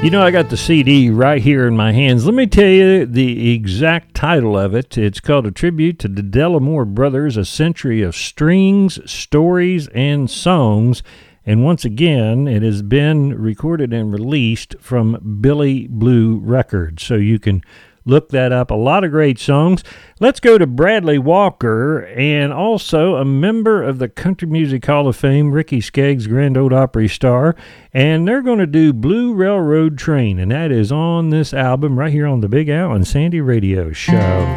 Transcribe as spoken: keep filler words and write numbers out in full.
You know, I got the C D right here in my hands. Let me tell you the exact title of it. It's called A Tribute to the Delamore Brothers, A Century of Strings, Stories, and Songs. And once again, it has been recorded and released from Billy Blue Records. So you can look that up. A lot of great songs. Let's go to Bradley Walker, and also a member of the Country Music Hall of Fame, Ricky Skaggs, Grand Ole Opry star. And they're going to do Blue Railroad Train, and that is on this album right here on the Big Al and Sandy Radio Show.